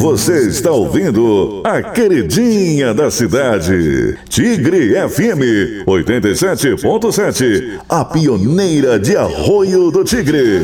Você está ouvindo a queridinha da cidade, Tigre FM 87.7, a pioneira de Arroio do Tigre.